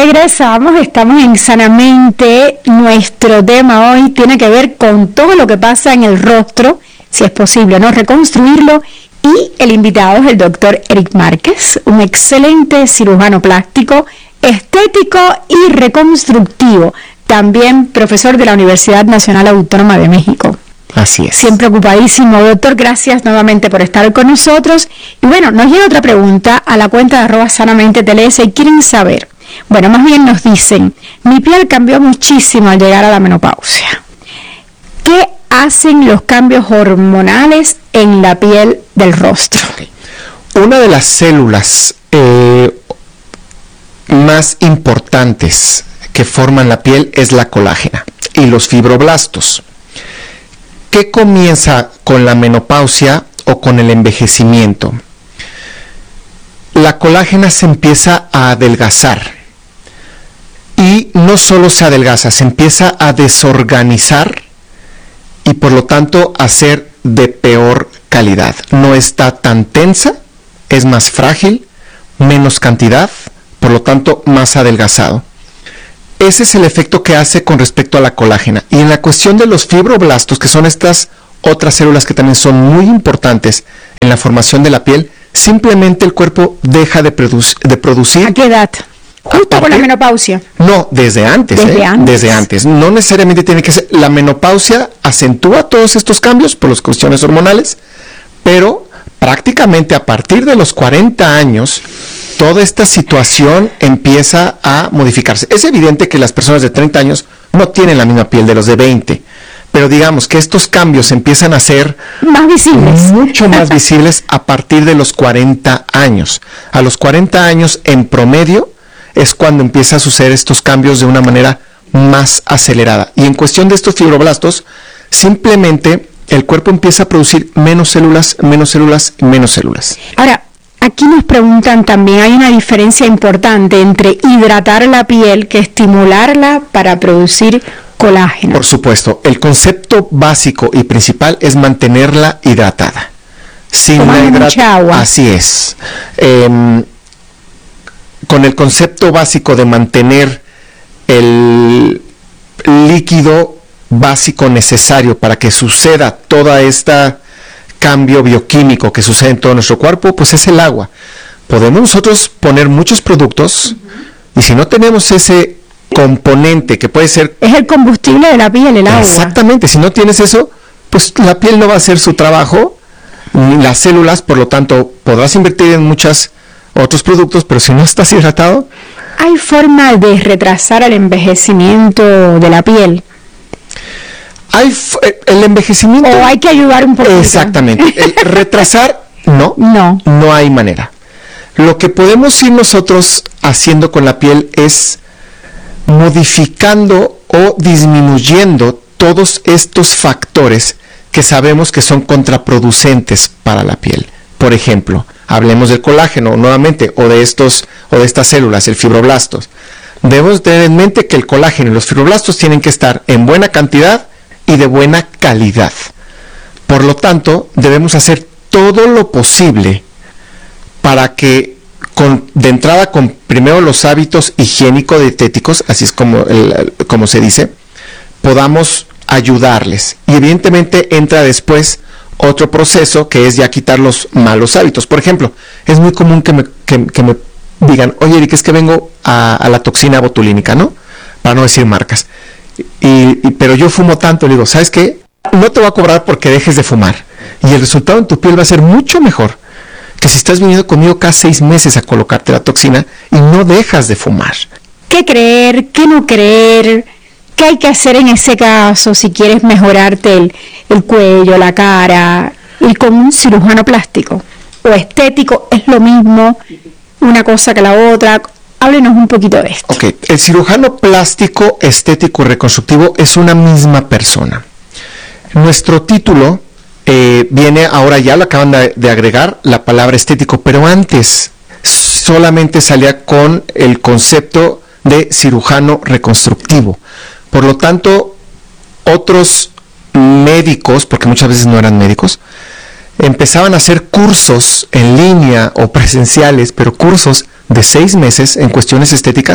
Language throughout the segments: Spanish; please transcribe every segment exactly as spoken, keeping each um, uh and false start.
Regresamos, estamos en Sanamente. Nuestro tema hoy tiene que ver con todo lo que pasa en el rostro, si es posible, ¿no?, reconstruirlo. Y el invitado es el doctor Eric Márquez, un excelente cirujano plástico, estético y reconstructivo, también profesor de la Universidad Nacional Autónoma de México. Así es. Siempre ocupadísimo, doctor. Gracias nuevamente por estar con nosotros. Y bueno, nos llega otra pregunta a la cuenta de arroba sanamente T L S y quieren saber, bueno, más bien nos dicen, mi piel cambió muchísimo al llegar a la menopausia. ¿Qué hacen los cambios hormonales en la piel del rostro? Okay. Una de las células eh, más importantes que forman la piel es la colágena y los fibroblastos. ¿Qué comienza con la menopausia o con el envejecimiento? La colágena se empieza a adelgazar y no solo se adelgaza, se empieza a desorganizar y por lo tanto a ser de peor calidad. No está tan tensa, es más frágil, menos cantidad, por lo tanto más adelgazado. Ese es el efecto que hace con respecto a la colágena. Y en la cuestión de los fibroblastos, que son estas otras células que también son muy importantes en la formación de la piel, simplemente el cuerpo deja de, produc- de producir. ¿A qué edad? Justo con la menopausia. No, desde antes. Desde ¿eh? antes. Desde antes. No necesariamente tiene que ser. La menopausia acentúa todos estos cambios por las cuestiones hormonales, pero prácticamente a partir de los cuarenta años, toda esta situación empieza a modificarse. Es evidente que las personas de treinta años no tienen la misma piel de los de veinte, pero digamos que estos cambios empiezan a ser más visibles, mucho más visibles a partir de los cuarenta años. A los cuarenta años en promedio es cuando empieza a suceder estos cambios de una manera más acelerada. Y en cuestión de estos fibroblastos, simplemente el cuerpo empieza a producir menos células, menos células, menos células. Ahora, aquí nos preguntan también, hay una diferencia importante entre hidratar la piel que estimularla para producir colágeno. Por supuesto, el concepto básico y principal es mantenerla hidratada. Sin Tomando la hidrata- mucha agua. Así es. Eh, con el concepto básico de mantener el líquido básico necesario para que suceda toda esta cambio bioquímico que sucede en todo nuestro cuerpo, pues es el agua. Podemos nosotros poner muchos productos, uh-huh, y si no tenemos ese componente que puede ser... Es el combustible de la piel, el agua. Exactamente, si no tienes eso, pues la piel no va a hacer su trabajo, ni las células, por lo tanto, podrás invertir en muchos otros productos, pero si no estás hidratado... ¿Hay forma de retrasar el envejecimiento de la piel? Hay f- el envejecimiento... ¿O hay que ayudar un poquito? Exactamente. El retrasar, no, no. No hay manera. Lo que podemos ir nosotros haciendo con la piel es modificando o disminuyendo todos estos factores que sabemos que son contraproducentes para la piel. Por ejemplo, hablemos del colágeno nuevamente, o de estos, o de estas células, el fibroblastos. Debemos tener en mente que el colágeno y los fibroblastos tienen que estar en buena cantidad y de buena calidad. Por lo tanto, debemos hacer todo lo posible para que, con, de entrada, con primero los hábitos higiénico-dietéticos, así es como, el, como se dice, podamos ayudarles. Y evidentemente entra después otro proceso que es ya quitar los malos hábitos. Por ejemplo, es muy común que me, que, que me digan, oye, Eric, es que vengo a, a la toxina botulínica, ¿no? Para no decir marcas. Y, y, pero yo fumo tanto, le digo, ¿sabes qué? No te voy a cobrar porque dejes de fumar. Y el resultado en tu piel va a ser mucho mejor que si estás viniendo conmigo cada seis meses a colocarte la toxina y no dejas de fumar. ¿Qué creer? ¿Qué no creer? ¿Qué hay que hacer en ese caso si quieres mejorarte el, el cuello, la cara? ¿Y con un cirujano plástico o estético es lo mismo, una cosa que la otra? Háblenos un poquito de esto. Ok, el cirujano plástico, estético y reconstructivo es una misma persona. Nuestro título eh, viene ahora, ya lo acaban de, de agregar, la palabra estético, pero antes solamente salía con el concepto de cirujano reconstructivo. Por lo tanto, otros médicos, porque muchas veces no eran médicos, empezaban a hacer cursos en línea o presenciales, pero cursos de seis meses en cuestiones estéticas,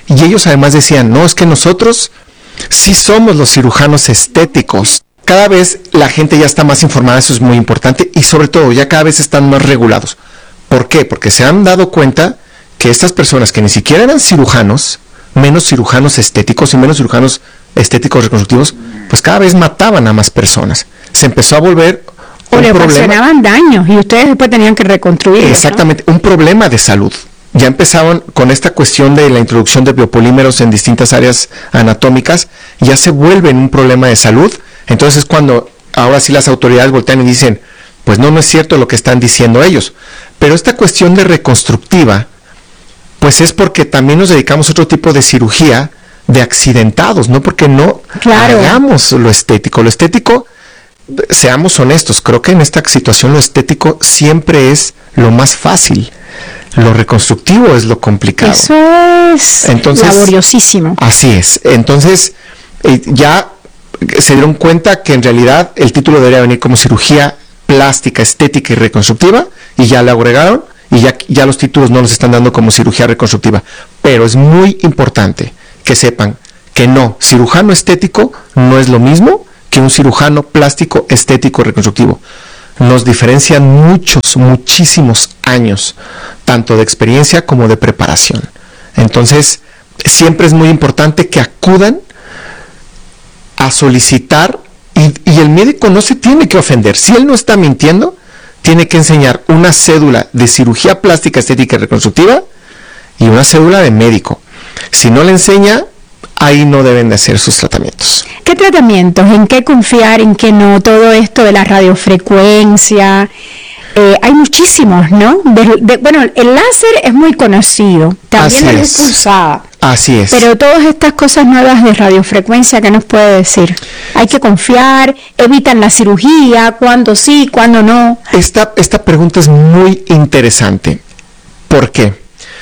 Y ellos además decían, no, es que nosotros sí somos los cirujanos estéticos. Cada vez la gente ya está más informada, eso es muy importante, y sobre todo ya cada vez están más regulados. ¿Por qué? Porque se han dado cuenta que estas personas que ni siquiera eran cirujanos, menos cirujanos estéticos y menos cirujanos estéticos reconstructivos, pues cada vez mataban a más personas. Se empezó a volver o un le ocasionaban daños y ustedes después tenían que reconstruir. Exactamente, ¿no? Un problema de salud. Ya empezaban con esta cuestión de la introducción de biopolímeros en distintas áreas anatómicas, ya se vuelve un problema de salud. Entonces cuando ahora sí las autoridades voltean y dicen, pues no, no es cierto lo que están diciendo ellos. Pero esta cuestión de reconstructiva, pues es porque también nos dedicamos a otro tipo de cirugía de accidentados, no porque no claro. hagamos lo estético. Lo estético, seamos honestos, creo que en esta situación lo estético siempre es lo más fácil. Lo reconstructivo es lo complicado. Eso es Entonces, laboriosísimo. Así es. Entonces, eh, ya se dieron cuenta que en realidad el título debería venir como cirugía plástica, estética y reconstructiva, y ya le agregaron, y ya, ya los títulos no los están dando como cirugía reconstructiva. Pero es muy importante que sepan que no, cirujano estético no es lo mismo que un cirujano plástico, estético, reconstructivo. Nos diferencian muchos, muchísimos años, tanto de experiencia como de preparación. Entonces, siempre es muy importante que acudan a solicitar, y, y el médico no se tiene que ofender. Si él no está mintiendo, tiene que enseñar una cédula de cirugía plástica, estética y reconstructiva y una cédula de médico. Si no le enseña, ahí no deben de hacer sus tratamientos. ¿Qué tratamientos? ¿En qué confiar? ¿En qué no? Todo esto de la radiofrecuencia. Eh, hay muchísimos, ¿no? De, de, bueno, el láser es muy conocido. También la luz pulsada. Así es. Pero todas estas cosas nuevas de radiofrecuencia, ¿qué nos puede decir? Hay que confiar, evitan la cirugía, cuándo sí, cuándo no. Esta, esta pregunta es muy interesante. ¿Por qué?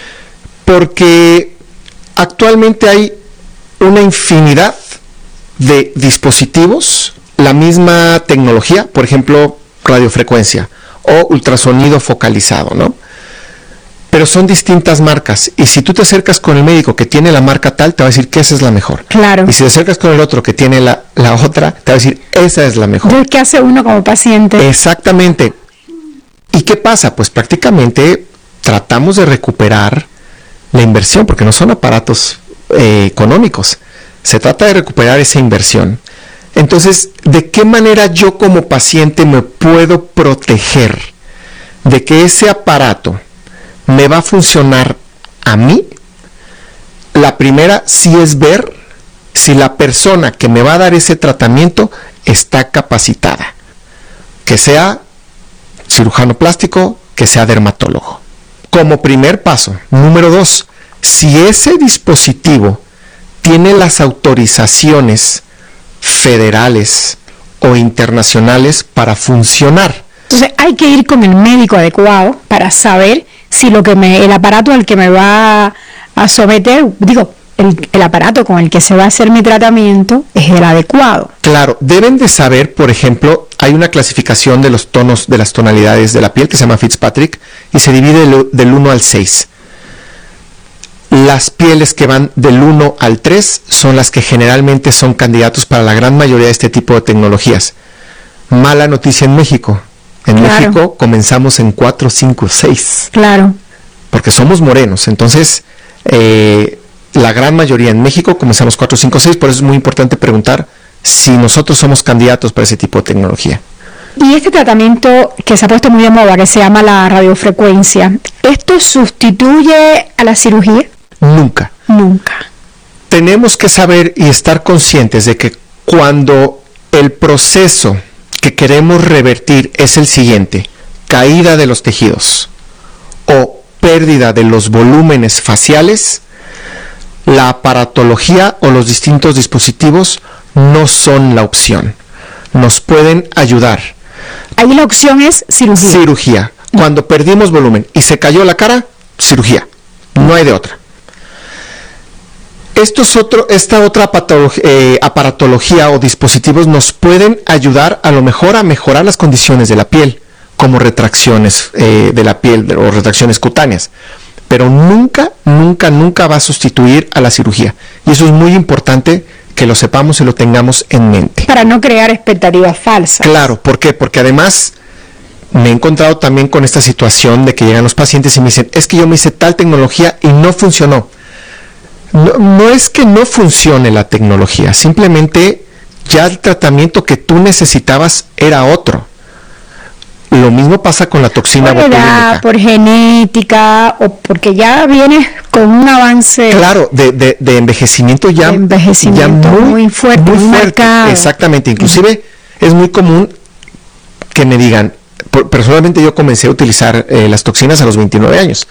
Porque actualmente hay una infinidad de dispositivos, la misma tecnología, por ejemplo, radiofrecuencia o ultrasonido focalizado, ¿no? Pero son distintas marcas, y si tú te acercas con el médico que tiene la marca tal, te va a decir que esa es la mejor. Claro. Y si te acercas con el otro que tiene la, la otra, te va a decir esa es la mejor. ¿Qué hace uno como paciente? Exactamente. ¿Y qué pasa? Pues prácticamente tratamos de recuperar la inversión, porque no son aparatos eh, económicos. Se trata de recuperar esa inversión. Entonces, ¿de qué manera yo como paciente me puedo proteger de que ese aparato me va a funcionar a mí? La primera sí es ver si la persona que me va a dar ese tratamiento está capacitada. Que sea cirujano plástico, que sea dermatólogo. Como primer paso. Número dos, si ese dispositivo tiene las autorizaciones federales o internacionales para funcionar. Entonces hay que ir con el médico adecuado para saber si lo que me, el aparato al que me va a someter, digo, el, el aparato con el que se va a hacer mi tratamiento es el adecuado. Claro, deben de saber, por ejemplo, hay una clasificación de los tonos, de las tonalidades de la piel que se llama Fitzpatrick y se divide del, del uno al seis. Las pieles que van del uno al tres son las que generalmente son candidatos para la gran mayoría de este tipo de tecnologías. Mala noticia en México. En claro. México comenzamos en cuatro, cinco, seis. Claro. Porque somos morenos. Entonces, eh, la gran mayoría en México comenzamos cuatro, cinco, seis. Por eso es muy importante preguntar si nosotros somos candidatos para ese tipo de tecnología. Y este tratamiento que se ha puesto muy de moda, que se llama la radiofrecuencia, ¿esto sustituye a la cirugía? Nunca. Nunca. Tenemos que saber y estar conscientes de que cuando el proceso que queremos revertir es el siguiente: caída de los tejidos o pérdida de los volúmenes faciales, la aparatología o los distintos dispositivos no son la opción. Nos pueden ayudar. Ahí la opción es cirugía. Cirugía. Cuando perdimos volumen y se cayó la cara, cirugía. No hay de otra. Estos otro, esta otra eh, aparatología o dispositivos nos pueden ayudar a lo mejor a mejorar las condiciones de la piel, como retracciones eh, de la piel o retracciones cutáneas. pero nunca, nunca, nunca va a sustituir a la cirugía. Y eso es muy importante que lo sepamos y lo tengamos en mente. Para no crear expectativas falsas. Claro, ¿por qué? Porque además me he encontrado también con esta situación de que llegan los pacientes y me dicen, es que yo me hice tal tecnología y no funcionó. No, no es que no funcione la tecnología, simplemente ya el tratamiento que tú necesitabas era otro. Lo mismo pasa con la toxina por botulínica. Edad, por genética, o porque ya vienes con un avance. Claro, de, de, de envejecimiento ya, de envejecimiento ya muy, muy fuerte, muy, muy fuerte. Marcado. Exactamente, inclusive uh-huh. es muy común que me digan, personalmente yo comencé a utilizar eh, las toxinas a los veintinueve años.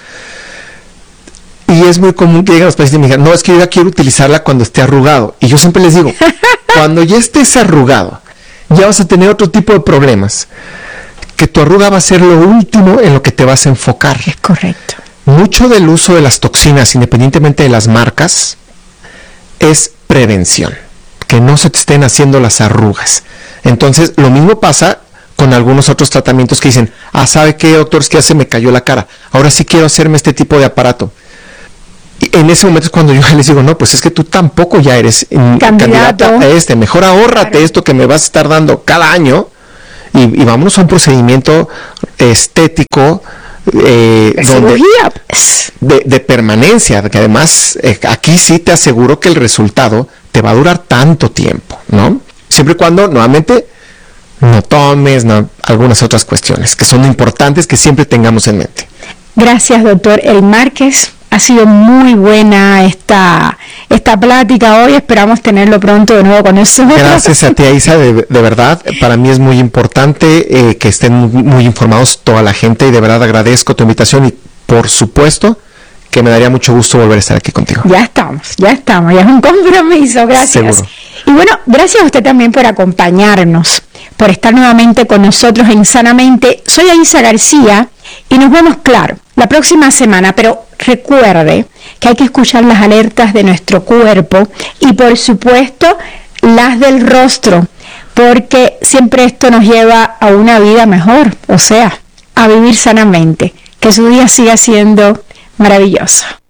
Y es muy común que lleguen los pacientes y me digan, no, es que yo ya quiero utilizarla cuando esté arrugado. Y yo siempre les digo, cuando ya estés arrugado, ya vas a tener otro tipo de problemas. Que tu arruga va a ser lo último en lo que te vas a enfocar. Es correcto. Mucho del uso de las toxinas, independientemente de las marcas, es prevención. Que no se te estén haciendo las arrugas. Entonces, lo mismo pasa con algunos otros tratamientos que dicen, ah, ¿sabe qué, doctor? Es que ya se me cayó la cara. Ahora sí quiero hacerme este tipo de aparato. Y en ese momento es cuando yo les digo, no, pues es que tú tampoco ya eres candidato a este. Mejor ahórrate claro. esto que me vas a estar dando cada año. Y, y vámonos a un procedimiento estético eh, de, donde, pues. de, de permanencia, que además eh, aquí sí te aseguro que el resultado te va a durar tanto tiempo, ¿no? Siempre y cuando, nuevamente, no tomes no, algunas otras cuestiones que son importantes que siempre tengamos en mente. Gracias, doctor El Márquez. Ha sido muy buena esta, esta plática hoy. Esperamos tenerlo pronto de nuevo con nosotros. Gracias a ti, Isa. De, de verdad, para mí es muy importante eh, que estén muy, muy informados toda la gente y de verdad agradezco tu invitación y por supuesto que me daría mucho gusto volver a estar aquí contigo. Ya estamos, ya estamos. Ya es un compromiso. Gracias. Seguro. Y bueno, gracias a usted también por acompañarnos, por estar nuevamente con nosotros en Sanamente. Soy Aisa García y nos vemos, claro, la próxima semana, pero recuerde que hay que escuchar las alertas de nuestro cuerpo y por supuesto las del rostro, porque siempre esto nos lleva a una vida mejor, o sea, a vivir sanamente. Que su día siga siendo maravilloso.